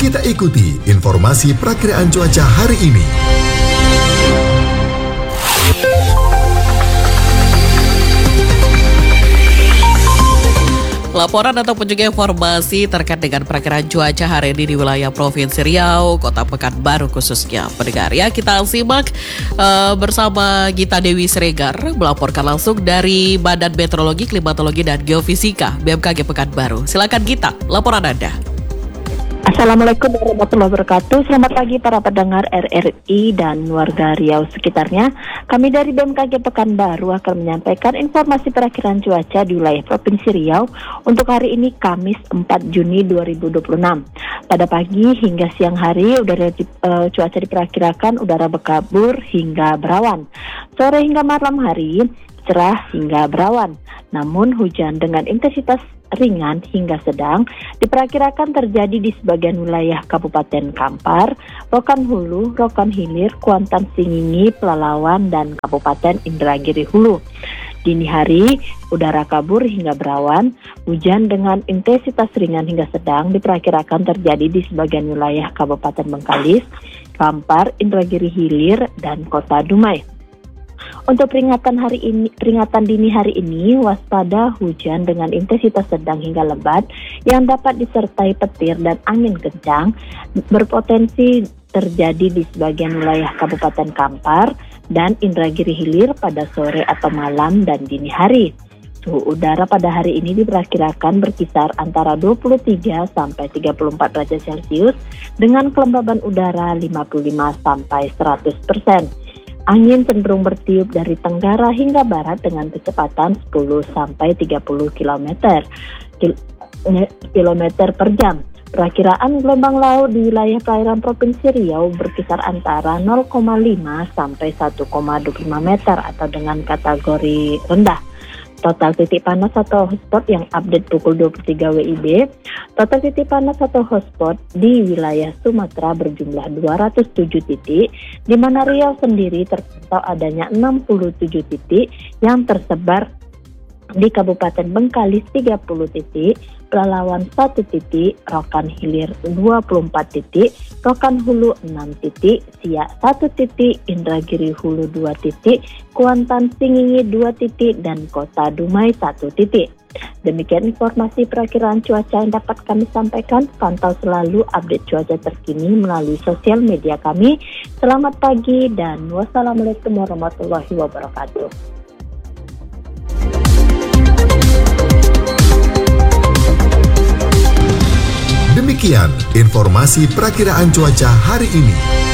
Kita ikuti informasi perakiraan cuaca hari ini. Laporan ataupun juga informasi terkait dengan perakiraan cuaca hari ini di wilayah Provinsi Riau, Kota Pekanbaru khususnya. Pendengar ya, kita simak bersama Gita Dewi Siregar melaporkan langsung dari Badan Meteorologi, Klimatologi, dan Geofisika BMKG Pekanbaru. Silakan Gita, laporan Anda. Assalamualaikum warahmatullahi wabarakatuh. Selamat pagi para pendengar RRI dan warga Riau sekitarnya. Kami dari BMKG Pekanbaru akan menyampaikan informasi perakiraan cuaca di wilayah Provinsi Riau untuk hari ini Kamis 4 Juni 2026. Pada pagi hingga siang hari cuaca diperkirakan udara berkabur hingga berawan. Sore hingga malam hari cerah hingga berawan. Namun hujan dengan intensitas ringan hingga sedang diperkirakan terjadi di sebagian wilayah Kabupaten Kampar, Rokan Hulu, Rokan Hilir, Kuantan Singingi, Pelalawan, dan Kabupaten Indragiri Hulu. Dini hari, udara kabur hingga berawan, hujan dengan intensitas ringan hingga sedang diperkirakan terjadi di sebagian wilayah Kabupaten Bengkalis, Kampar, Indragiri Hilir, dan Kota Dumai. Untuk peringatan dini hari ini, waspada hujan dengan intensitas sedang hingga lebat yang dapat disertai petir dan angin kencang berpotensi terjadi di sebagian wilayah Kabupaten Kampar dan Indragiri Hilir pada sore atau malam dan dini hari. Suhu udara pada hari ini diperkirakan berkisar antara 23 sampai 34 derajat Celcius dengan kelembaban udara 55 sampai 100%. Angin cenderung bertiup dari tenggara hingga barat dengan kecepatan 10 sampai 30 km per jam. Perakiraan gelombang laut di wilayah perairan Provinsi Riau berkisar antara 0,5 sampai 1,25 meter atau dengan kategori rendah. Total titik panas atau hotspot yang update pukul 23 WIB. Total titik panas atau hotspot di wilayah Sumatera berjumlah 207 titik, di mana Riau sendiri terpantau adanya 67 titik yang tersebar di Kabupaten Bengkalis 30 titik, Pelalawan 1 titik, Rokan Hilir 24 titik, Rokan Hulu 6 titik, Siak 1 titik, Indragiri Hulu 2 titik, Kuantan Singingi 2 titik, dan Kota Dumai 1 titik. Demikian informasi perakiraan cuaca yang dapat kami sampaikan. Pantau selalu update cuaca terkini melalui sosial media kami. Selamat pagi dan wassalamualaikum warahmatullahi wabarakatuh. Demikian informasi perakiraan cuaca hari ini.